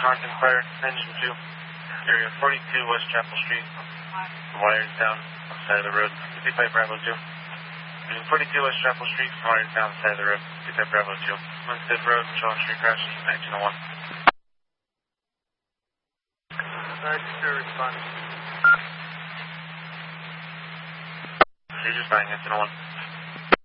Contact Fire, Engine 2, area 42 West Chapel Street, wired down on the side of the road, 55 Bravo 2. Engine 42 West Chapel Street, wired down the side of the road, 55 Bravo 2. Winstead Road, John Street crash, 1901. Register responding. You're just 1901.